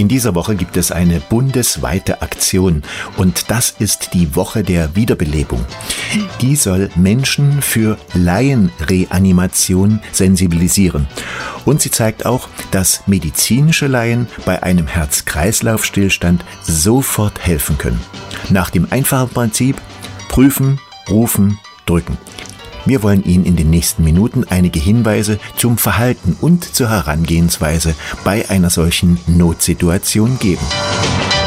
In dieser Woche gibt es eine bundesweite Aktion und das ist die Woche der Wiederbelebung. Die soll Menschen für Laienreanimation sensibilisieren. Und sie zeigt auch, dass medizinische Laien bei einem Herz-Kreislauf-Stillstand sofort helfen können. Nach dem einfachen Prinzip: prüfen, rufen, drücken. Wir wollen Ihnen in den nächsten Minuten einige Hinweise zum Verhalten und zur Herangehensweise bei einer solchen Notsituation geben.